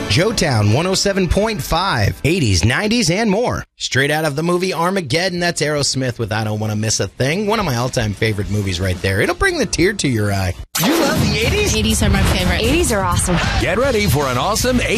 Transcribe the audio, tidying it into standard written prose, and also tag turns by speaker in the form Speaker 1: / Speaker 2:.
Speaker 1: Joetown 107.5, 80s, 90s, and more. Straight out of the movie Armageddon, that's Aerosmith with I Don't Want to Miss a Thing. One of my all-time favorite movies right there. It'll bring the tear to your eye. You love the 80s?
Speaker 2: 80s are my favorite.
Speaker 3: 80s are awesome.
Speaker 4: Get ready for an awesome